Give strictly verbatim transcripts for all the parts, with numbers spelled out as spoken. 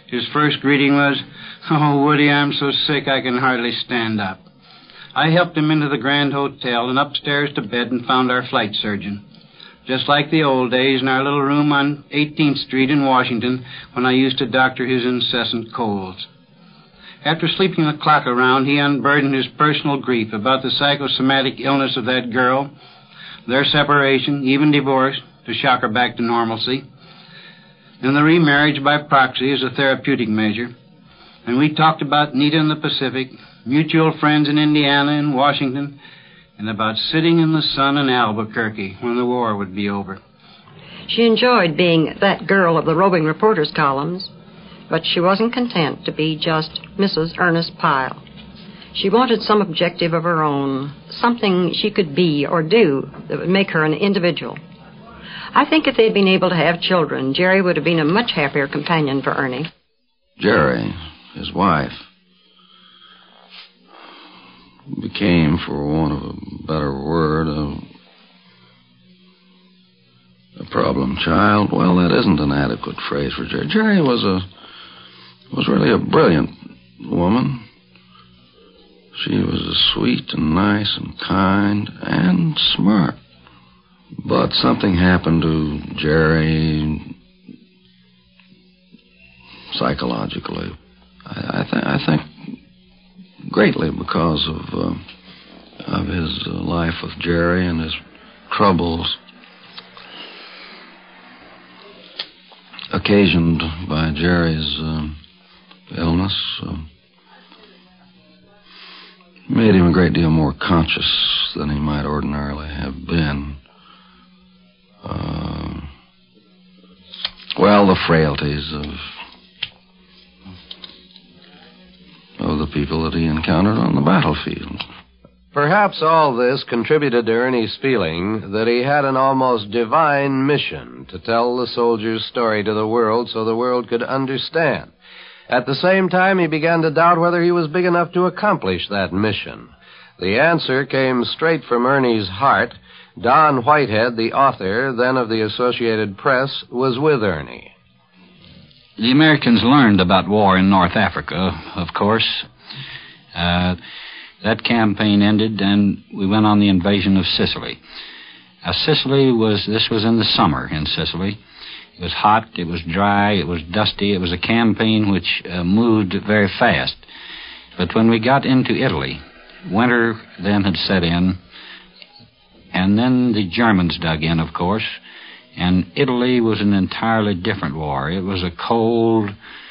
His first greeting was, "Oh, Woody, I'm so sick I can hardly stand up." I helped him into the Grand Hotel and upstairs to bed and found our flight surgeon. Just like the old days in our little room on eighteenth Street in Washington when I used to doctor his incessant colds. After sleeping the clock around, he unburdened his personal grief about the psychosomatic illness of that girl, their separation, even divorce, to shock her back to normalcy, and the remarriage by proxy as a therapeutic measure. And we talked about Nita in the Pacific, mutual friends in Indiana and Washington, and about sitting in the sun in Albuquerque when the war would be over. She enjoyed being that girl of the roving reporters' columns, but she wasn't content to be just Missus Ernest Pyle. She wanted some objective of her own, something she could be or do that would make her an individual. I think if they'd been able to have children, Jerry would have been a much happier companion for Ernie. Jerry, his wife, became, for want of a better word, a, a problem child. Well, that isn't an adequate phrase for Jerry. Jerry was a was really a brilliant woman. She was sweet and nice and kind and smart. But something happened to Jerry psychologically. I, I, th- I think greatly because of uh, of his uh, life with Jerry and his troubles occasioned by Jerry's uh, illness. Uh, made him a great deal more conscious than he might ordinarily have been. Uh, well, the frailties of of the people that he encountered on the battlefield. Perhaps all this contributed to Ernie's feeling that he had an almost divine mission to tell the soldier's story to the world so the world could understand. At the same time, he began to doubt whether he was big enough to accomplish that mission. The answer came straight from Ernie's heart. Don Whitehead, the author, then of the Associated Press, was with Ernie. The Americans learned about war in North Africa, of course. Uh, that campaign ended, and we went on the invasion of Sicily. Now, Sicily was, this was in the summer in Sicily. It was hot, it was dry, it was dusty. It was a campaign which uh, moved very fast. But when we got into Italy, winter then had set in, and then the Germans dug in, of course, and Italy was an entirely different war. It was a cold,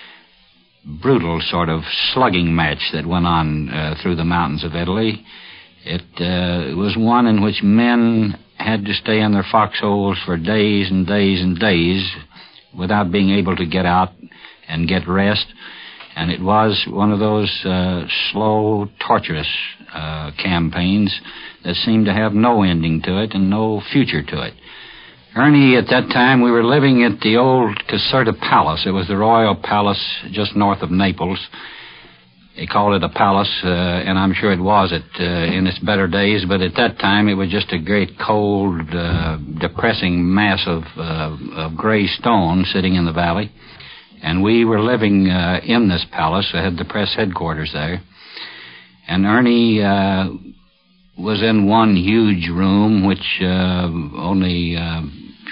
brutal sort of slugging match that went on uh, through the mountains of Italy. It, uh, it was one in which men had to stay in their foxholes for days and days and days without being able to get out and get rest. And it was one of those uh, slow, torturous uh, campaigns that seemed to have no ending to it and no future to it. Ernie, at that time, we were living at the old Caserta Palace. It was the royal palace just north of Naples. They called it a palace, uh, and I'm sure it was it uh, in its better days, but at that time it was just a great cold, uh, depressing mass of, uh, of gray stone sitting in the valley. And we were living uh, in this palace. I had the press headquarters there. And Ernie uh, was in one huge room which uh, only uh,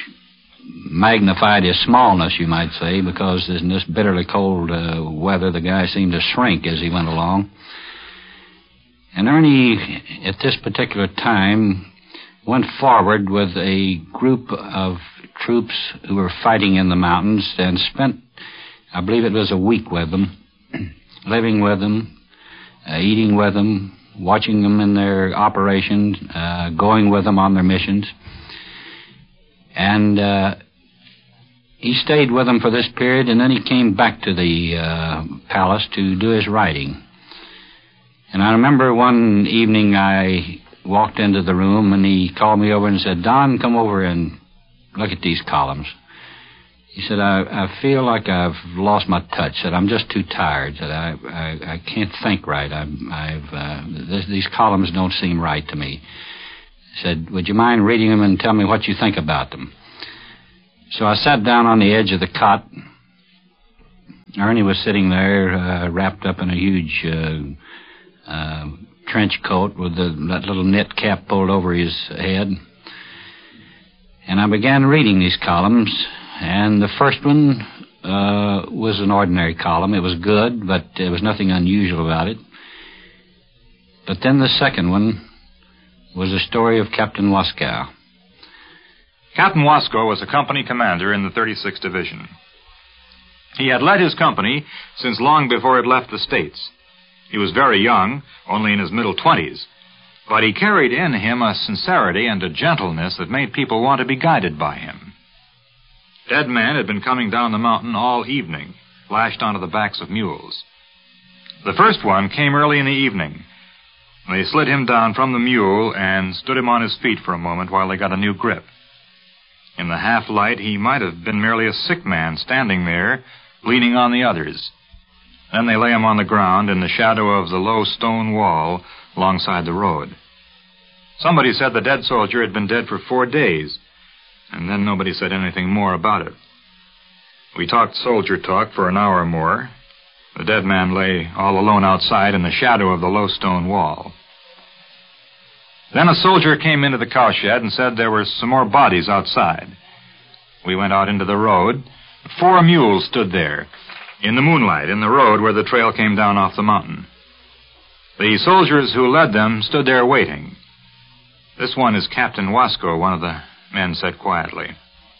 magnified his smallness, you might say, because in this bitterly cold uh, weather, the guy seemed to shrink as he went along. And Ernie, at this particular time, went forward with a group of troops who were fighting in the mountains and spent, I believe it was a week with them, living with them, uh, eating with them, watching them in their operations, uh, going with them on their missions. And uh, he stayed with them for this period, and then he came back to the uh, palace to do his writing. And I remember one evening I walked into the room, and he called me over and said, "Don, come over and look at these columns." He said, I, I feel like I've lost my touch. Said, I'm just too tired. Said, I, I, I can't think right. I'm, I've, uh, this, these columns don't seem right to me. Said, would you mind reading them and tell me what you think about them? So I sat down on the edge of the cot, Ernie was sitting there, uh, wrapped up in a huge uh, uh, trench coat with the, that little knit cap pulled over his head. And I began reading these columns, and the first one uh, was an ordinary column. It was good, but there was nothing unusual about it. But then the second one was the story of Captain Wascow. Captain Wascow was a company commander in the thirty-sixth Division. He had led his company since long before it left the States. He was very young, only in his middle twenties, but he carried in him a sincerity and a gentleness that made people want to be guided by him. Dead men had been coming down the mountain all evening, lashed onto the backs of mules. The first one came early in the evening. They slid him down from the mule and stood him on his feet for a moment while they got a new grip. In the half-light, he might have been merely a sick man standing there, leaning on the others. Then they lay him on the ground in the shadow of the low stone wall alongside the road. Somebody said the dead soldier had been dead for four days, and then nobody said anything more about it. We talked soldier talk for an hour or more. The dead man lay all alone outside in the shadow of the low stone wall. Then a soldier came into the cowshed and said there were some more bodies outside. We went out into the road. Four mules stood there, in the moonlight, in the road where the trail came down off the mountain. The soldiers who led them stood there waiting. This one is Captain Wascow, one of the men said quietly.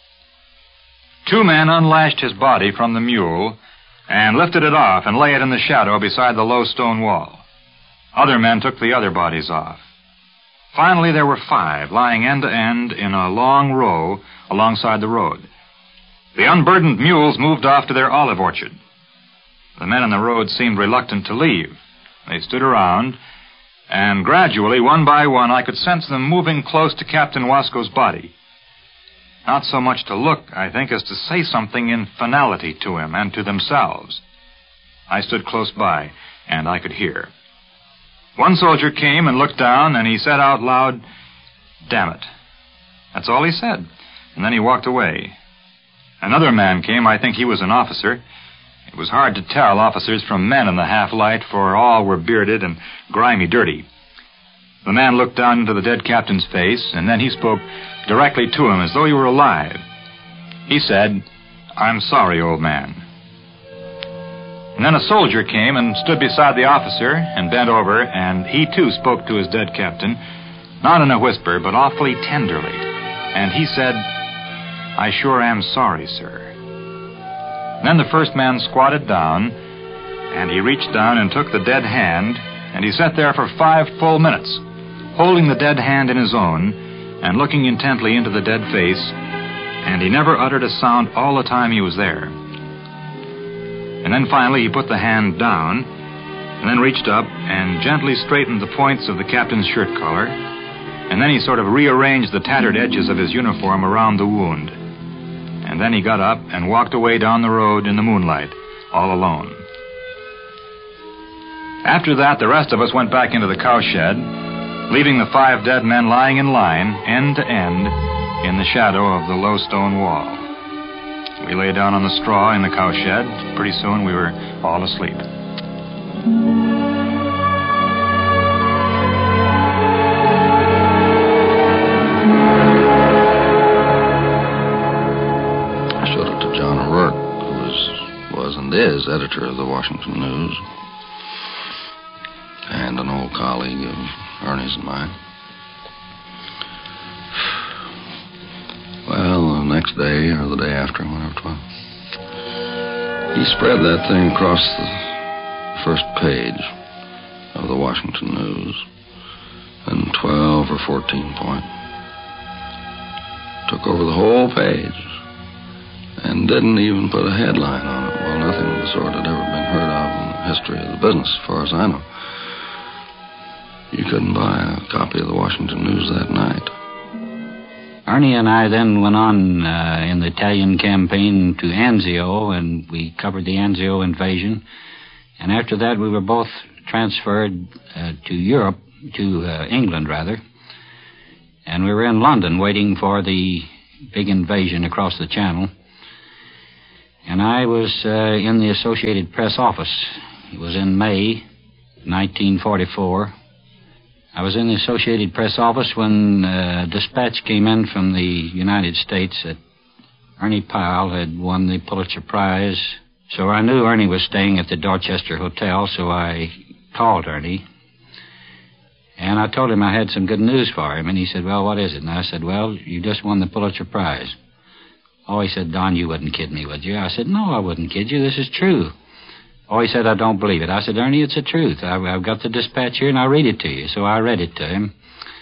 Two men unlashed his body from the mule and lifted it off and lay it in the shadow beside the low stone wall. Other men took the other bodies off. Finally, there were five, lying end to end in a long row alongside the road. The unburdened mules moved off to their olive orchard. The men on the road seemed reluctant to leave. They stood around, and gradually, one by one, I could sense them moving close to Captain Wascow's body. Not so much to look, I think, as to say something in finality to him and to themselves. I stood close by, and I could hear. One soldier came and looked down, and he said out loud, "Damn it." That's all he said, and then he walked away. Another man came. I think he was an officer. It was hard to tell officers from men in the half-light, for all were bearded and grimy dirty. The man looked down into the dead captain's face, and then he spoke directly to him as though he were alive. He said, "I'm sorry, old man." And then a soldier came and stood beside the officer and bent over, and he, too, spoke to his dead captain, not in a whisper, but awfully tenderly. And he said, "I sure am sorry, sir." And then the first man squatted down, and he reached down and took the dead hand, and he sat there for five full minutes, holding the dead hand in his own and looking intently into the dead face, and he never uttered a sound all the time he was there. And then finally he put the hand down, and then reached up and gently straightened the points of the captain's shirt collar, and then he sort of rearranged the tattered edges of his uniform around the wound. And then he got up and walked away down the road in the moonlight, all alone. After that, the rest of us went back into the cowshed, leaving the five dead men lying in line, end to end, in the shadow of the low stone wall. We lay down on the straw in the cowshed. Pretty soon we were all asleep. I showed it to John O'Rourke, who was, was and is editor of the Washington News, and an old colleague of Ernie's and mine. Well, the next day, or the day after, whatever it was, he spread that thing across the first page of the Washington News in twelve or fourteen point. Took over the whole page and didn't even put a headline on it. Well, nothing of the sort had ever been heard of in the history of the business, as far as I know. You couldn't buy a copy of the Washington News that night. Ernie and I then went on uh, in the Italian campaign to Anzio, and we covered the Anzio invasion. And after that, we were both transferred uh, to Europe, to uh, England, rather. And we were in London waiting for the big invasion across the Channel. And I was uh, in the Associated Press office. It was in May nineteen forty-four. I was in the Associated Press office when a uh, dispatch came in from the United States that Ernie Pyle had won the Pulitzer Prize. So I knew Ernie was staying at the Dorchester Hotel, so I called Ernie. And I told him I had some good news for him. And he said, well, what is it? And I said, well, you just won the Pulitzer Prize. Oh, he said, Don, you wouldn't kid me, would you? I said, no, I wouldn't kid you. This is true. Oh, he said, I don't believe it. I said, Ernie, it's the truth. I've, I've got the dispatch here, and I'll read it to you. So I read it to him.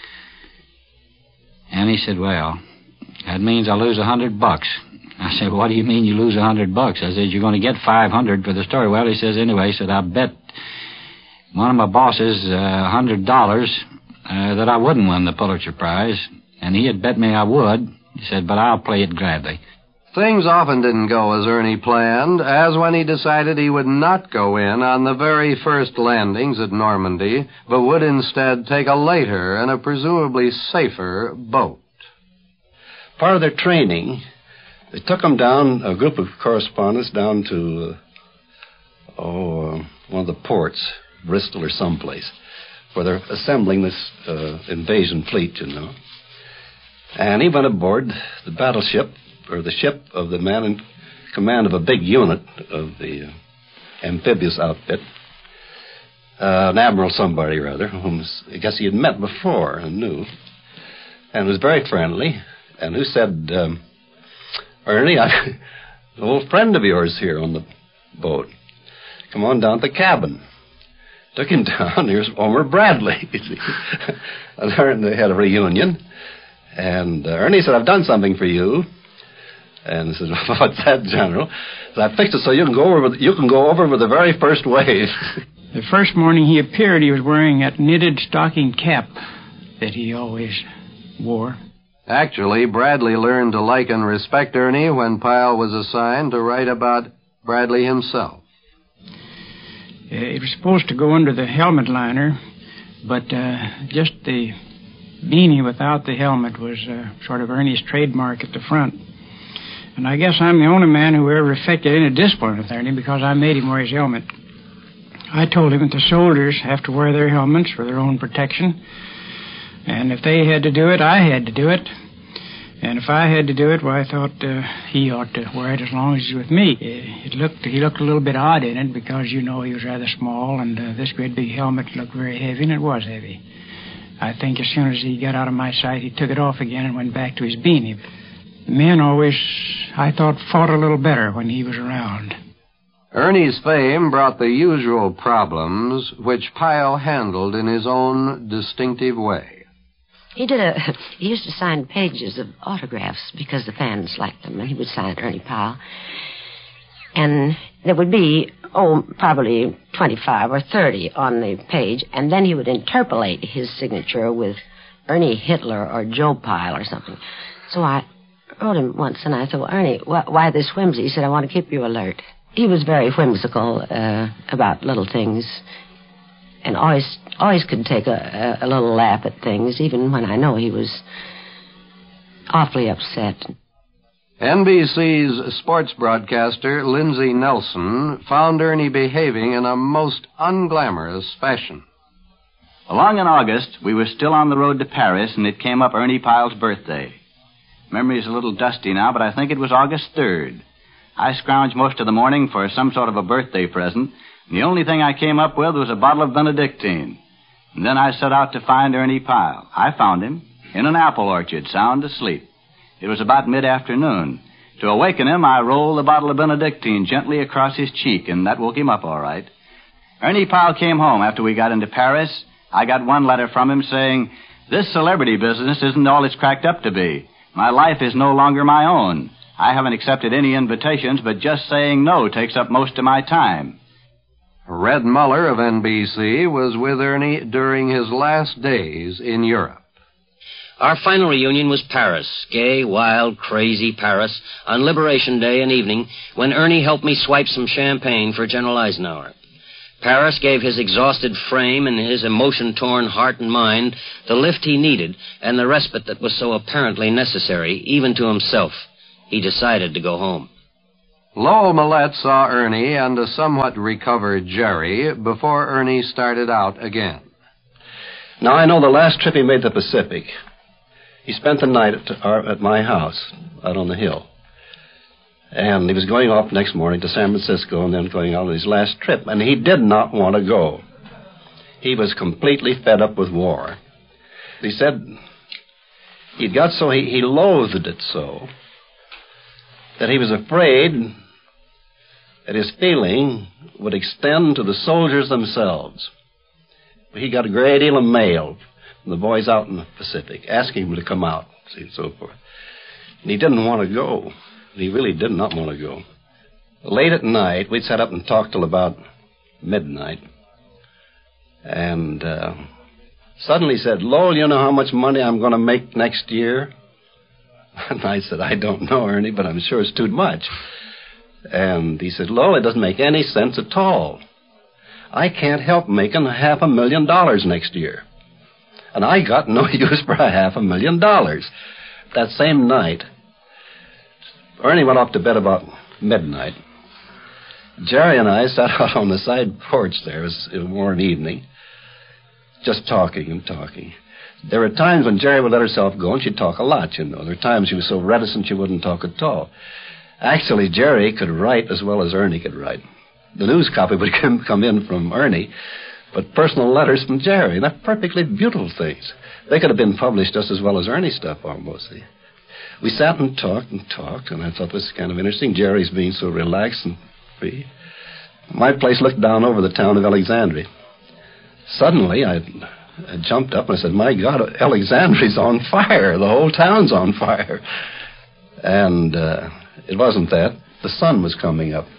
And he said, well, that means I lose a hundred bucks. I said, what do you mean you lose a hundred bucks? I said, you're going to get five hundred for the story. Well, he says, anyway, he said, I bet one of my bosses a uh, hundred dollars uh, that I wouldn't win the Pulitzer Prize. And he had bet me I would. He said, but I'll play it gladly. Things often didn't go as Ernie planned, as when he decided he would not go in on the very first landings at Normandy, but would instead take a later and a presumably safer boat. Part of their training, they took them down, a group of correspondents, down to, uh, oh, uh, one of the ports, Bristol or someplace, where they're assembling this uh, invasion fleet, you know. And he went aboard the battleship, or the ship of the man in command of a big unit of the uh, amphibious outfit, uh, an admiral somebody, rather, whom I guess he had met before and knew, and was very friendly, and who said, um, Ernie, I'm an old friend of yours here on the boat. Come on down to the cabin. Took him down. Here's Homer Bradley. And they had a reunion. And uh, Ernie said, I've done something for you. And he said, what's that, General? So I fixed it so you can go over with, you can go over with the very first wave. The first morning he appeared, he was wearing that knitted stocking cap that he always wore. Actually, Bradley learned to like and respect Ernie when Pyle was assigned to write about Bradley himself. Uh, it was supposed to go under the helmet liner, but uh, just the beanie without the helmet was uh, sort of Ernie's trademark at the front. And I guess I'm the only man who ever affected any discipline with Ernie because I made him wear his helmet. I told him that the soldiers have to wear their helmets for their own protection. And if they had to do it, I had to do it. And if I had to do it, well, I thought uh, he ought to wear it as long as he's with me. It looked, he looked a little bit odd in it because, you know, he was rather small, and uh, this great big helmet looked very heavy, and it was heavy. I think as soon as he got out of my sight, he took it off again and went back to his beanie. Men always, I thought, fought a little better when he was around. Ernie's fame brought the usual problems, which Pyle handled in his own distinctive way. He did a. He used to sign pages of autographs because the fans liked them, and he would sign Ernie Pyle. And there would be, oh, probably twenty-five or thirty on the page, and then he would interpolate his signature with Ernie Hitler or Joe Pyle or something. So I wrote him once, and I said, well, Ernie, wh- why this whimsy? He said, I want to keep you alert. He was very whimsical uh, about little things, and always always could take a, a, a little laugh at things, even when I know he was awfully upset. N B C's sports broadcaster, Lindsay Nelson, found Ernie behaving in a most unglamorous fashion. Along in August, we were still on the road to Paris, and it came up Ernie Pyle's birthday. Memory's a little dusty now, but I think it was August third. I scrounged most of the morning for some sort of a birthday present, and the only thing I came up with was a bottle of Benedictine. And then I set out to find Ernie Pyle. I found him in an apple orchard, sound asleep. It was about mid-afternoon. To awaken him, I rolled the bottle of Benedictine gently across his cheek, and that woke him up all right. Ernie Pyle came home after we got into Paris. I got one letter from him saying, this celebrity business isn't all it's cracked up to be. My life is no longer my own. I haven't accepted any invitations, but just saying no takes up most of my time. Red Muller of N B C was with Ernie during his last days in Europe. Our final reunion was Paris, gay, wild, crazy Paris, on Liberation Day and evening, when Ernie helped me swipe some champagne for General Eisenhower. Paris gave his exhausted frame and his emotion-torn heart and mind the lift he needed and the respite that was so apparently necessary, even to himself. He decided to go home. Lowell Millette saw Ernie and a somewhat recovered Jerry before Ernie started out again. Now, I know the last trip he made to the Pacific, he spent the night at, our, at my house out on the hill. And he was going off next morning to San Francisco and then going out on his last trip. And he did not want to go. He was completely fed up with war. He said he'd got so, he, he loathed it so, that he was afraid that his feeling would extend to the soldiers themselves. He got a great deal of mail from the boys out in the Pacific asking him to come out, see, and so forth. And he didn't want to go. He really did not want to go. Late at night, we'd sat up and talked till about midnight. And uh, suddenly he said, Lowell, you know how much money I'm going to make next year? And I said, I don't know, Ernie, but I'm sure it's too much. And he said, Lowell, it doesn't make any sense at all. I can't help making half a million dollars next year. And I got no use for a half a million dollars. That same night, Ernie went off to bed about midnight. Jerry and I sat out on the side porch there. It was a warm evening, just talking and talking. There were times when Jerry would let herself go, and she'd talk a lot, you know. There were times she was so reticent she wouldn't talk at all. Actually, Jerry could write as well as Ernie could write. The news copy would come, come in from Ernie, but personal letters from Jerry. They're perfectly beautiful things. They could have been published just as well as Ernie's stuff, almost. We sat and talked and talked, and I thought this was kind of interesting. Jerry's being so relaxed and free. My place looked down over the town of Alexandria. Suddenly, I, I jumped up and I said, my God, Alexandria's on fire. The whole town's on fire. And uh, it wasn't that. The sun was coming up.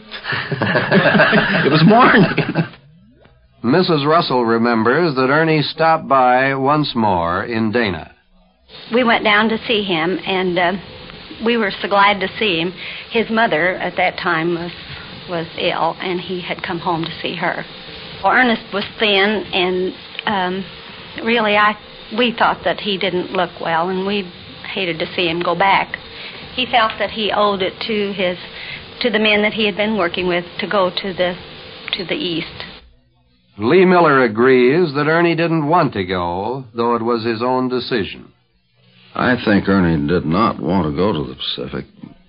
It was morning. Missus Russell remembers that Ernie stopped by once more in Dana. We went down to see him, and uh, we were so glad to see him. His mother at that time was was ill, and he had come home to see her. Well, Ernest was thin, and um, really, I we thought that he didn't look well, and we hated to see him go back. He felt that he owed it to his to the men that he had been working with to go to the to the east. Lee Miller agrees that Ernie didn't want to go, though it was his own decision. I think Ernie did not want to go to the Pacific.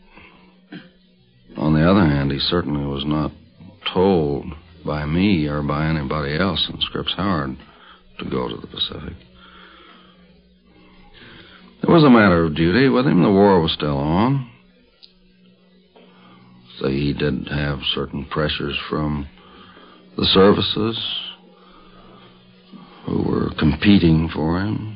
On the other hand, he certainly was not told by me or by anybody else in Scripps Howard to go to the Pacific. It was a matter of duty with him. The war was still on. So he did have certain pressures from the services who were competing for him.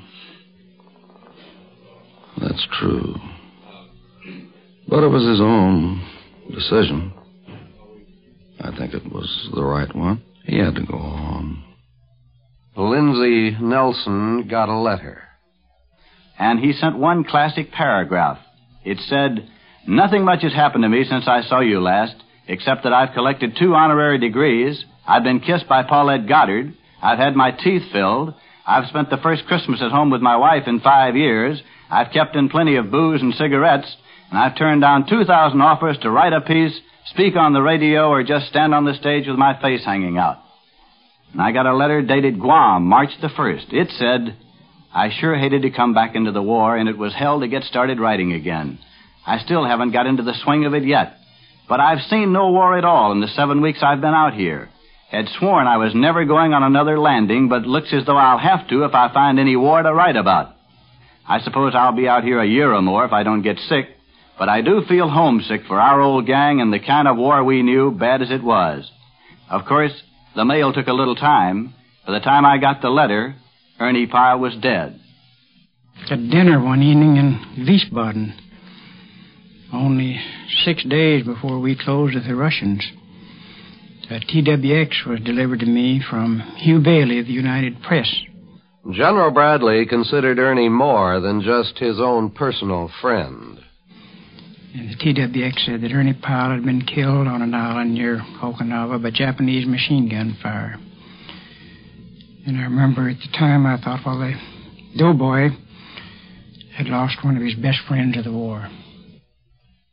That's true. But it was his own decision. I think it was the right one. He had to go on. Lindsay Nelson got a letter. And he sent one classic paragraph. It said, nothing much has happened to me since I saw you last, except that I've collected two honorary degrees. I've been kissed by Paulette Goddard. I've had my teeth filled. I've spent the first Christmas at home with my wife in five years. I've kept in plenty of booze and cigarettes, and I've turned down two thousand offers to write a piece, speak on the radio, or just stand on the stage with my face hanging out. And I got a letter dated Guam, March the first. It said, I sure hated to come back into the war, and it was hell to get started writing again. I still haven't got into the swing of it yet. But I've seen no war at all in the seven weeks I've been out here. Had sworn I was never going on another landing, but looks as though I'll have to if I find any war to write about. I suppose I'll be out here a year or more if I don't get sick, but I do feel homesick for our old gang and the kind of war we knew, bad as it was. Of course, the mail took a little time. By the time I got the letter, Ernie Pyle was dead. At dinner one evening in Wiesbaden, only six days before we closed with the Russians, a T W X was delivered to me from Hugh Bailey of the United Press. General Bradley considered Ernie more than just his own personal friend. And the T W X said that Ernie Pyle had been killed on an island near Okinawa by Japanese machine gun fire. And I remember at the time I thought, well, the doughboy had lost one of his best friends of the war.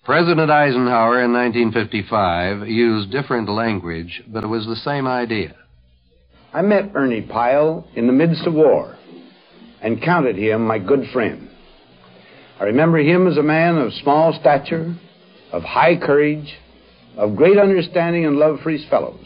President Eisenhower in nineteen fifty-five used different language, but it was the same idea. I met Ernie Pyle in the midst of war and counted him my good friend. I remember him as a man of small stature, of high courage, of great understanding and love for his fellows.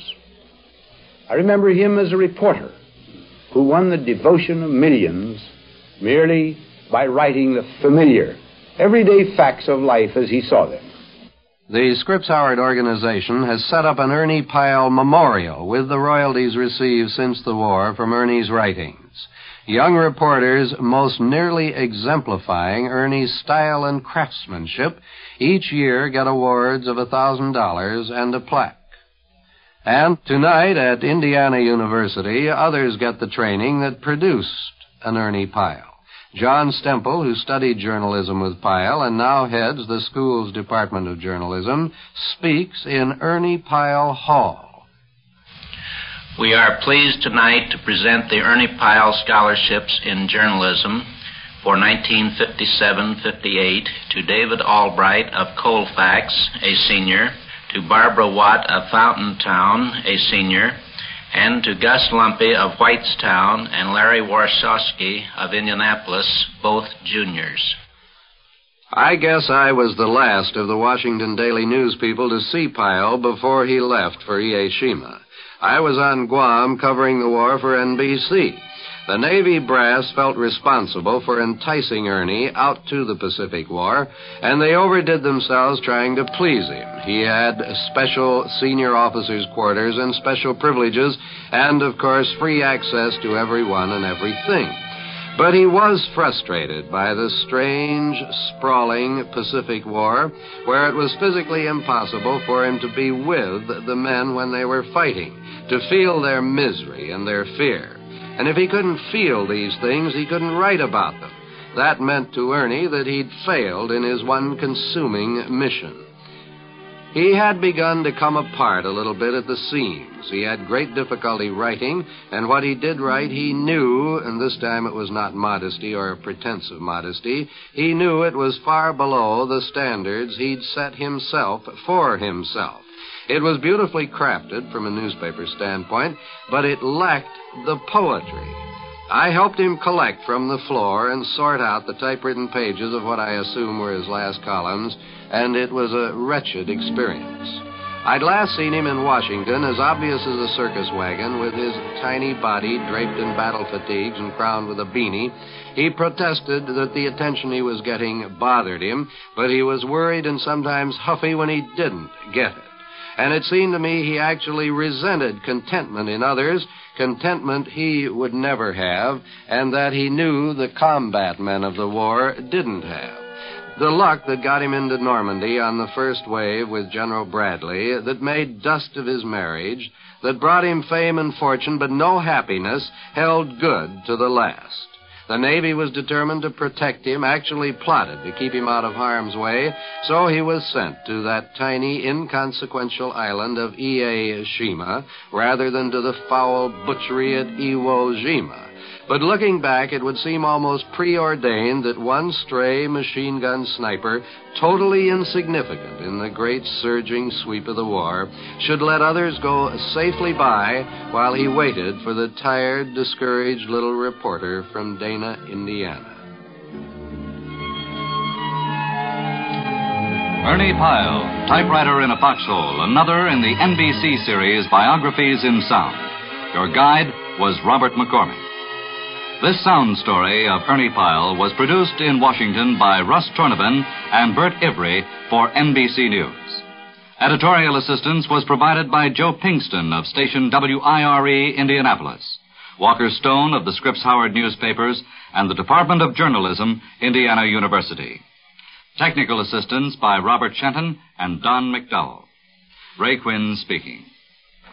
I remember him as a reporter who won the devotion of millions merely by writing the familiar, everyday facts of life as he saw them. The Scripps Howard organization has set up an Ernie Pyle memorial with the royalties received since the war from Ernie's writings. Young reporters most nearly exemplifying Ernie's style and craftsmanship each year get awards of one thousand dollars and a plaque. And tonight at Indiana University, others get the training that produced an Ernie Pyle. John Stemple, who studied journalism with Pyle and now heads the school's Department of Journalism, speaks in Ernie Pyle Hall. We are pleased tonight to present the Ernie Pyle Scholarships in Journalism for nineteen fifty-seven fifty-eight to David Albright of Colfax, a senior, to Barbara Watt of Fountaintown, a senior, and to Gus Lumpy of Whitestown and Larry Warshawski of Indianapolis, both juniors. I guess I was the last of the Washington Daily News people to see Pyle before he left for Ie Shima. I was on Guam covering the war for N B C. The Navy brass felt responsible for enticing Ernie out to the Pacific War, and they overdid themselves trying to please him. He had special senior officers' quarters and special privileges, and, of course, free access to everyone and everything. But he was frustrated by the strange, sprawling Pacific War, where it was physically impossible for him to be with the men when they were fighting, to feel their misery and their fear. And if he couldn't feel these things, he couldn't write about them. That meant to Ernie that he'd failed in his one consuming mission. He had begun to come apart a little bit at the seams. He had great difficulty writing, and what he did write he knew, and this time it was not modesty or a pretense of modesty, he knew it was far below the standards he'd set himself for himself. It was beautifully crafted from a newspaper standpoint, but it lacked the poetry. I helped him collect from the floor and sort out the typewritten pages of what I assume were his last columns, and it was a wretched experience. I'd last seen him in Washington, as obvious as a circus wagon, with his tiny body draped in battle fatigues and crowned with a beanie. He protested that the attention he was getting bothered him, but he was worried and sometimes huffy when he didn't get it. And it seemed to me he actually resented contentment in others, contentment he would never have, and that he knew the combat men of the war didn't have. The luck that got him into Normandy on the first wave with General Bradley, that made dust of his marriage, that brought him fame and fortune but no happiness, held good to the last. The Navy was determined to protect him, actually plotted to keep him out of harm's way, so he was sent to that tiny, inconsequential island of Ie Shima rather than to the foul butchery at Iwo Jima. But looking back, it would seem almost preordained that one stray machine gun sniper, totally insignificant in the great surging sweep of the war, should let others go safely by while he waited for the tired, discouraged little reporter from Dana, Indiana. Ernie Pyle, Typewriter in a Foxhole, another in the N B C series Biographies in Sound. Your guide was Robert McCormick. This sound story of Ernie Pyle was produced in Washington by Russ Tornabin and Bert Ivry for N B C News. Editorial assistance was provided by Joe Pinkston of station W I R E, Indianapolis, Walker Stone of the Scripps Howard newspapers, and the Department of Journalism, Indiana University. Technical assistance by Robert Shenton and Don McDowell. Ray Quinn speaking.